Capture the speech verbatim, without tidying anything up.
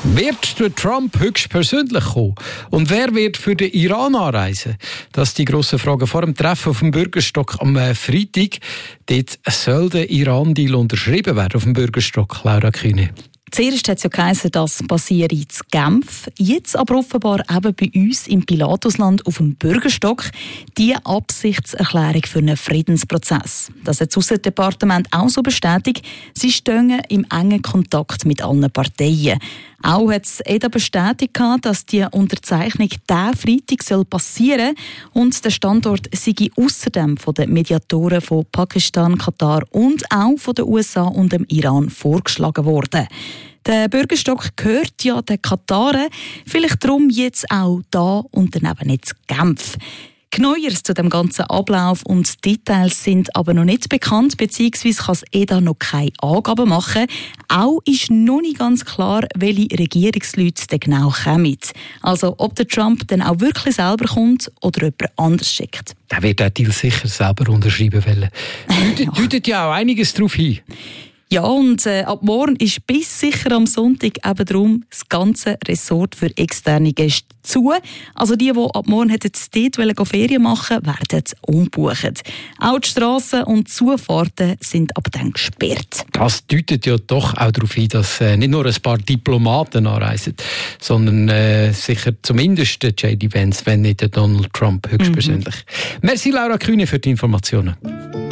Wird der Trump höchstpersönlich kommen? Und wer wird für den Iran anreisen? Das sind die grossen Fragen vor dem Treffen auf dem Bürgerstock am Freitag. Dort soll der Iran-Deal unterschrieben werden auf dem Bürgerstock, Laura Kühne. Zuerst hat es ja geheißen, das passiere in Genf. Jetzt aber offenbar eben bei uns im Pilatusland auf dem Bürgerstock die Absichtserklärung für einen Friedensprozess. Das hat das Aussendepartement auch so bestätigt. Sie stehen im engen Kontakt mit allen Parteien. Auch hat es E D A bestätigt, dass die Unterzeichnung diesen Freitag passieren soll und der Standort sei außerdem von den Mediatoren von Pakistan, Katar und auch von den U S A und dem Iran vorgeschlagen worden. Der Bürgerstock gehört ja den Kataren, vielleicht darum jetzt auch da und dann eben nicht Genf. Genaueres zu dem ganzen Ablauf und Details sind aber noch nicht bekannt, beziehungsweise kann das E D A noch keine Angaben machen. Auch ist noch nicht ganz klar, welche Regierungsleute denn genau kommen. Also ob der Trump dann auch wirklich selber kommt oder jemand anders schickt. Der wird den Deal sicher selber unterschreiben wollen. Deutet, deutet ja auch einiges darauf hin. Ja, und äh, ab morgen ist bis sicher am Sonntag eben darum das ganze Resort für externe Gäste zu. Also die, die ab morgen dort Ferien machen wollen, werden umbuchen. Auch die Strassen und Zufahrten sind ab dann gesperrt. Das deutet ja doch auch darauf hin, dass äh, nicht nur ein paar Diplomaten anreisen, sondern äh, sicher zumindest der J D Vance, wenn nicht der Donald Trump höchstpersönlich. Mhm. Merci Laura Kühne für die Informationen.